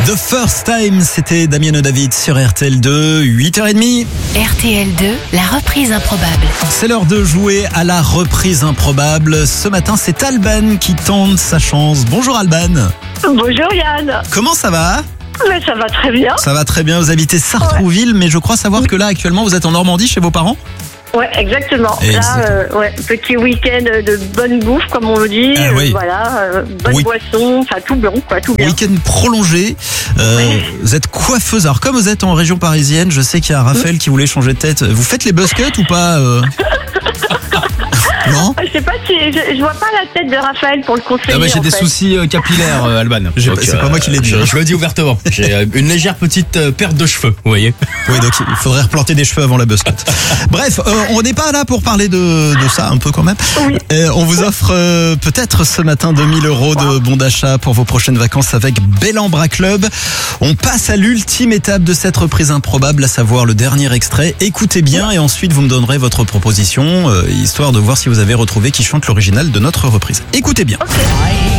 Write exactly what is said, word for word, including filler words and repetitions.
The First Time, c'était Damien David sur R T L deux, huit heures trente. R T L deux, la reprise improbable. C'est l'heure de jouer à la reprise improbable. Ce matin, c'est Alban qui tente sa chance. Bonjour Alban. Bonjour Yann. Comment ça va ? Mais ça va très bien. Ça va très bien, vous habitez Sartrouville, mais je crois savoir que là, actuellement, vous êtes en Normandie chez vos parents ? Ouais, exactement. Exactement. Là, euh, ouais, petit week-end de bonne bouffe, comme on le dit. Ah, oui. euh, voilà, euh, bonne Oui. boisson, enfin tout blanc, quoi, tout bien. Week-end prolongé. Euh, Ouais. Vous êtes coiffeuse. Alors, comme vous êtes en région parisienne, je sais qu'il y a Raphaël qui voulait changer de tête. Vous faites les buzz cuts ou pas euh Non ? Je sais pas si je, je vois pas la tête de Raphaël pour le conseiller. Ah bah, j'ai en des fait. soucis euh, capillaires, euh, Alban. J'ai Donc, pas- c'est pas moi qui l'ai dit. Je, je le dis ouvertement. J'ai euh, une légère petite euh, perte de cheveux, vous voyez. Oui, donc il faudrait replanter des cheveux avant la buzz cut. Bref, euh, on n'est pas là pour parler de, de ça un peu quand même. Oui. Euh, on vous offre euh, peut-être ce matin deux mille euros de bons d'achat pour vos prochaines vacances avec Bellambra Club. On passe à l'ultime étape de cette reprise improbable, à savoir le dernier extrait. Écoutez bien et ensuite vous me donnerez votre proposition, euh, histoire de voir si vous avez retrouvé qui chante l'original de notre reprise. Écoutez bien. Ok.